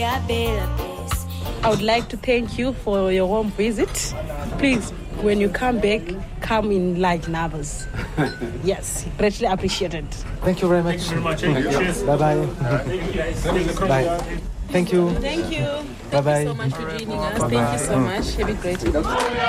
I would like to thank you for your warm visit. Please, when you come back, come in large numbers. Yes, greatly appreciated. Thank you very much. Thank you. Cheers. Bye-bye. Bye. Thank you. Thank you. Bye-bye. Thank you so much for joining us. Thank you so much. Have a great day.